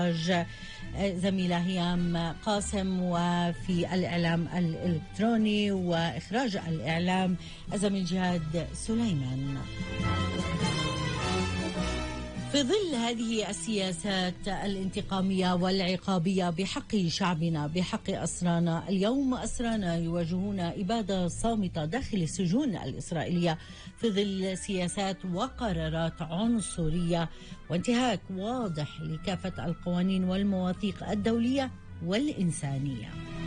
زميلة هيام قاسم، وفي الإعلام الإلكتروني وإخراج الإعلام الزميل جهاد سليمان. في ظل هذه السياسات الانتقامية والعقابية بحق شعبنا، بحق أسرانا، اليوم أسرانا يواجهون إبادة صامتة داخل السجون الإسرائيلية في ظل سياسات وقرارات عنصرية وانتهاك واضح لكافة القوانين والمواثيق الدولية والإنسانية.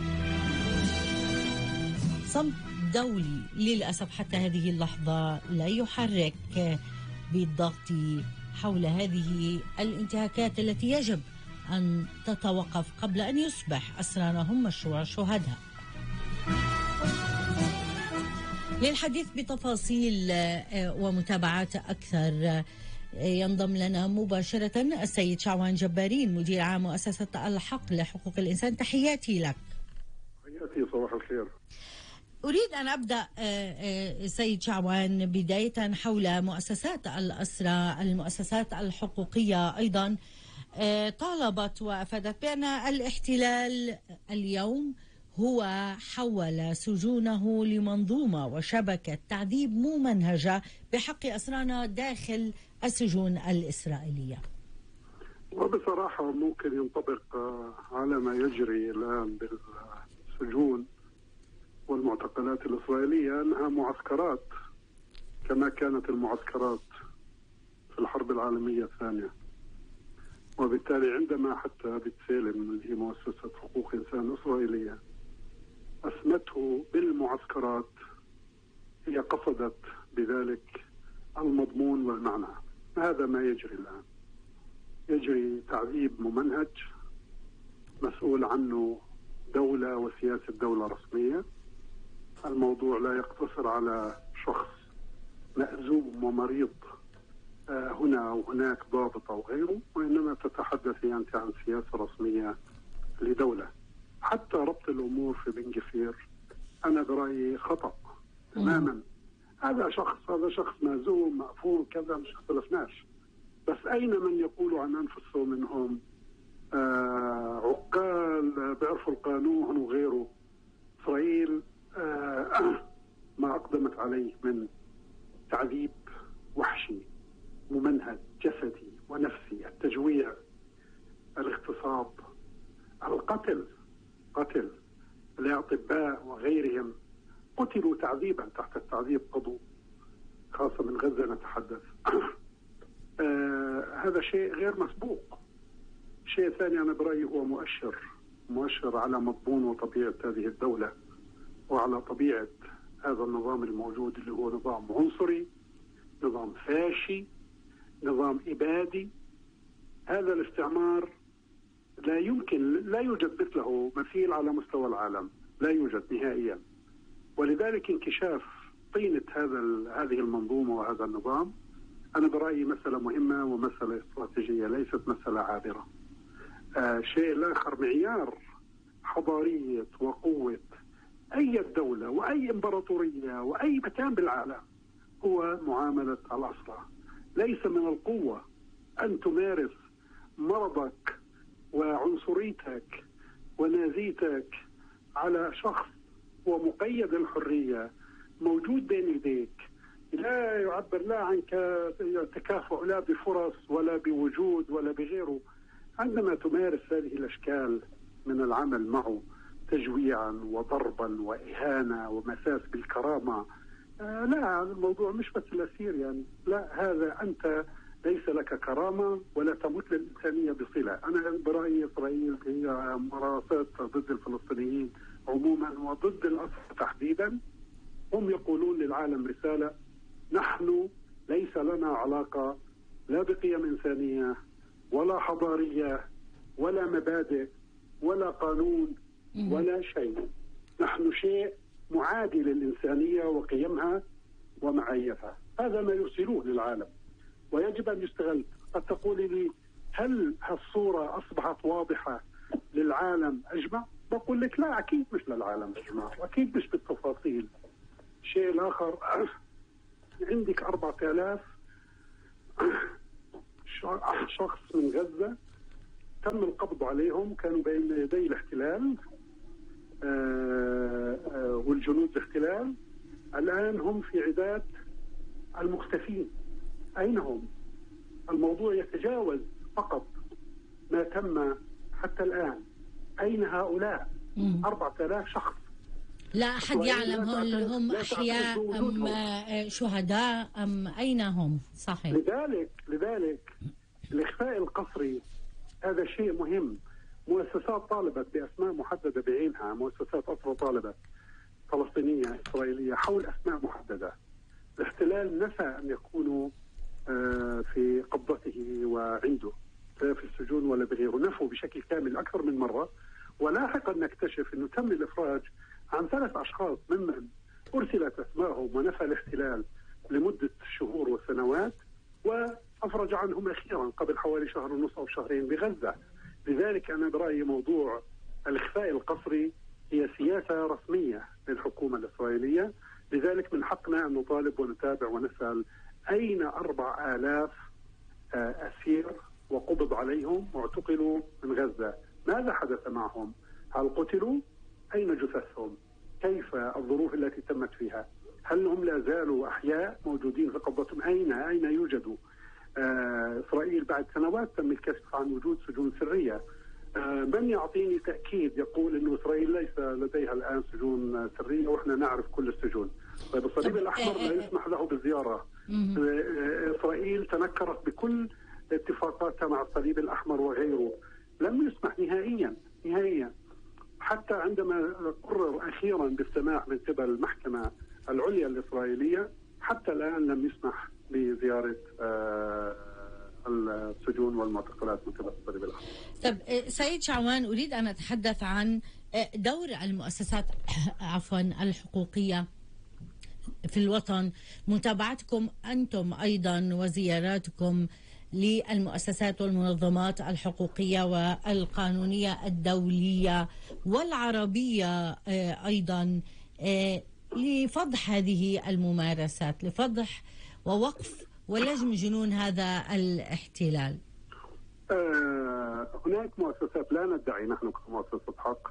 صمت دولي للأسف حتى هذه اللحظة لا يحرك بالضغط حول هذه الانتهاكات التي يجب أن تتوقف قبل أن يصبح أسرانا هم شهداء. للحديث بتفاصيل ومتابعات أكثر ينضم لنا مباشرة السيد شعوان جبارين، مدير عام مؤسسة الحق لحقوق الإنسان. تحياتي لك. تحياتي، صباح الخير. أريد أن أبدأ سيد شعوان بداية حول مؤسسات الأسرة. المؤسسات الحقوقية أيضا طالبت وأفادت بأن الاحتلال اليوم هو حول سجونه لمنظومة وشبكة تعذيب ممنهجة بحق أسرانا داخل السجون الإسرائيلية. وبصراحة ممكن ينطبق على ما يجري الآن بالسجون والمعتقلات الإسرائيلية أنها معسكرات، كما كانت المعسكرات في الحرب العالمية الثانية. وبالتالي عندما حتى بتسالم اللي هي مؤسسة حقوق إنسان إسرائيلية أسمته بالمعسكرات، هي قصدت بذلك المضمون والمعنى. هذا ما يجري الآن، يجري تعذيب ممنهج مسؤول عنه دولة وسياسة دولة رسمية. الموضوع لا يقتصر على شخص مأزوم ومريض هنا أو هناك، ضابط أو غيره، وإنما تتحدثي أنت عن سياسة رسمية لدولة. حتى ربط الأمور في بن غفير أنا برأيي خطأ تماما. هذا شخص مأزوم مأفور كذا، مش اختلفناش، بس أين من يقول عن أنفسهم إنهم عقال بيعرفوا القانون وغيره؟ إسرائيل ما أقدمت عليه من تعذيب وحشي ممنهج جسدي ونفسي، التجويع، الاغتصاب، القتل. الأطباء وغيرهم قتلوا تعذيبا تحت التعذيب، قضوا خاصة من غزة نتحدث. هذا شيء غير مسبوق. شيء ثاني أنا برأيي هو مؤشر على مضمون وطبيعة هذه الدولة وعلى طبيعة هذا النظام الموجود، اللي هو نظام عنصري، نظام فاشي، نظام إبادي. هذا الاستعمار لا يوجد مثله مثيل على مستوى العالم، لا يوجد نهائيا. ولذلك انكشاف طينة هذه المنظومة وهذا النظام أنا برأيي مسألة مهمة ومسألة استراتيجية، ليست مسألة عابرة. شيء آخر، معيار حضارية وقوة أي دولة وأي إمبراطورية وأي مكان بالعالم هو معاملة الأسرى. ليس من القوة أن تمارس مرضك وعنصريتك ونازيتك على شخص هو مقيد الحرية موجود بين يديك، لا يعبر لا عن تكافؤ لا بفرص ولا بوجود ولا بغيره. عندما تمارس هذه الأشكال من العمل معه تجويعا وضربا وإهانة ومساس بالكرامة، لا، هذا الموضوع مش بس الأسير يعني، لا، هذا أنت ليس لك كرامة ولا تمت للإنسانية بصلة. أنا برأيي إسرائيل هي مراسات ضد الفلسطينيين عموما وضد الأسرى تحديدا. هم يقولون للعالم رسالة: نحن ليس لنا علاقة لا بقيم إنسانية ولا حضارية ولا مبادئ ولا قانون ولا شيء. نحن شيء معادي للإنسانية وقيمها ومعاييرها. هذا ما يرسلوه للعالم ويجب أن يستغل. قد تقولي لي هل هالصورة أصبحت واضحة للعالم أجمع؟ بقول لك لا، أكيد مش للعالم أجمع، وأكيد مش بالتفاصيل. الشيء الآخر، عندك 4000 شخص من غزة تم القبض عليهم كانوا بين يدي الاحتلال والجنود الاحتلال. الآن هم في عداد المختفين. أين هم؟ الموضوع يتجاوز فقط ما تم حتى الآن. أين هؤلاء؟ 4000 شخص لا أحد يعلم هل هم أحياء أم شهداء أم أين هم؟ صحيح. لذلك الإخفاء القسري هذا شيء مهم. مؤسسات طالبت بأسماء محددة بعينها، مؤسسات أسرى طالبت فلسطينية إسرائيلية حول أسماء محددة. الاحتلال نفى أن يكونوا في قبضته وعنده في السجون ولا بغيره، نفوا بشكل كامل أكثر من مرة. ولاحقا نكتشف أنه تم الإفراج عن 3 أشخاص ممن أرسلت أسمائهم ونفى الاحتلال لمدة شهور وسنوات، وأفرج عنهم أخيرا قبل حوالي شهر ونصف أو شهرين بغزة. لذلك أنا برأيي موضوع الإخفاء القسري هي سياسة رسمية للحكومة الإسرائيلية. لذلك من حقنا أن نطالب ونتابع ونسأل أين 4000 أسير وقبض عليهم واعتقلوا من غزة؟ ماذا حدث معهم؟ هل قتلوا؟ أين جثثهم؟ كيف الظروف التي تمت فيها؟ هل هم لا زالوا أحياء موجودين في قبضتهم؟ أين يوجدوا؟ إسرائيل بعد سنوات تم الكشف عن وجود سجون سرية. من يعطيني تأكيد يقول أن إسرائيل ليس لديها الآن سجون سرية وإحنا نعرف كل السجون؟ طيب الصليب الأحمر لا يسمح له بالزيارة. إسرائيل تنكرت بكل اتفاقاتها مع الصليب الأحمر وغيره، لم يسمح نهائيا. حتى عندما قرر أخيرا بالسماح من قبل المحكمة العليا الإسرائيلية، حتى الآن لم يسمح بزيارة السجون والمعتقلات من قبل الصليب الأحمر. طب سيد شعوان، أريد أن أتحدث عن دور المؤسسات الحقوقية في الوطن، متابعتكم أنتم أيضا وزياراتكم للمؤسسات والمنظمات الحقوقية والقانونية الدولية والعربية أيضا لفضح هذه الممارسات، لفضح ووقف ولجم جنون هذا الاحتلال. هناك مؤسسات، لا ندعي نحن كمؤسسة حق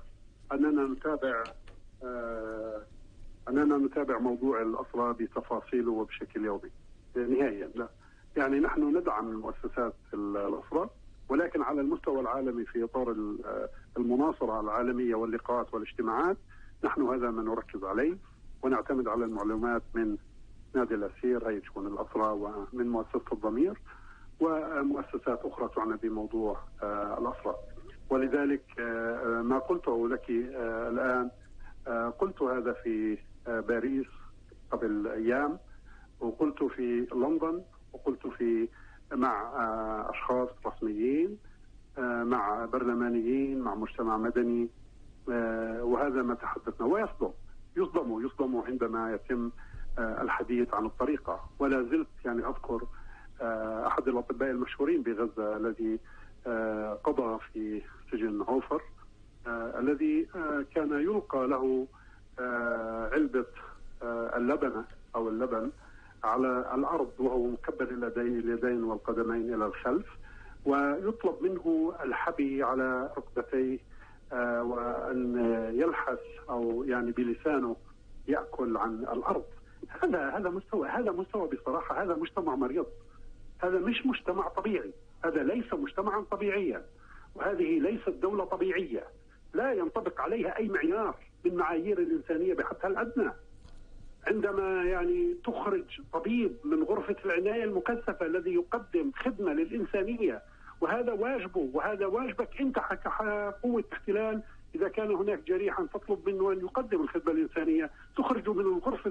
أننا نتابع موضوع الأسرى بتفاصيله وبشكل يومي نهائيا، لا. يعني نحن ندعم المؤسسات الأسرى، ولكن على المستوى العالمي في إطار المناصرة العالمية واللقاءات والاجتماعات، نحن هذا ما نركز عليه، ونعتمد على المعلومات من نادي الأسير، هيئة شؤون الأسرى، ومن مؤسسة الضمير ومؤسسات أخرى تعنى بموضوع الأسرى. ولذلك ما قلته لك الآن قلت هذا في باريس قبل أيام، وقلت في لندن، وقلت مع أشخاص رسميين، مع برلمانيين، مع مجتمع مدني، وهذا ما تحدثنا. ويصدموا عندما يتم الحديث عن الطريقة. ولا زلت يعني أذكر أحد الأطباء المشهورين بغزة الذي قضى في سجن هوفر، الذي كان يلقى له علبة اللبن على الأرض وهو مكبل اليدين والقدمين إلى الخلف، ويطلب منه الحبي على ركبتيه وأن يلحس أو يعني بلسانه يأكل عن الأرض. هذا مستوى بصراحة، هذا مجتمع مريض، هذا مش مجتمع طبيعي، هذا ليس مجتمعا طبيعيا، وهذه ليست دولة طبيعية لا ينطبق عليها أي معيار من معايير الإنسانية بحدها الأدنى. عندما يعني تخرج طبيب من غرفة العناية المكثفة الذي يقدم خدمة للإنسانية، وهذا واجبه وهذا واجبك أنت كقوة احتلال، إذا كان هناك جريحا تطلب منه أن يقدم الخدمة الإنسانية، تخرجه من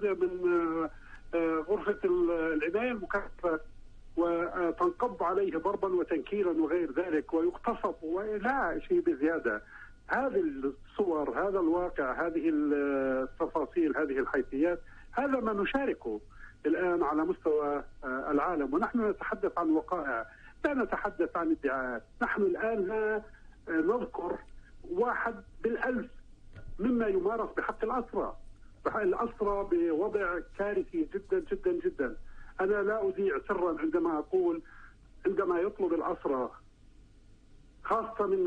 غرفة العناية المكثفة وتنقض عليه ضربا وتنكيلا وغير ذلك ويغتصب، ولا شيء بزيادة. هذه الصور، هذا الواقع، هذه التفاصيل، هذه الحيثيات، هذا ما نشاركه الآن على مستوى العالم. ونحن نتحدث عن وقائع، لا نتحدث عن ادعاءات. نحن الآن لا نذكر 1 بالألف مما يمارس بحق الأسرى بوضع كارثي جدا جدا جدا. أنا لا أذيع سرا عندما أقول عندما يطلب الأسرى خاصة من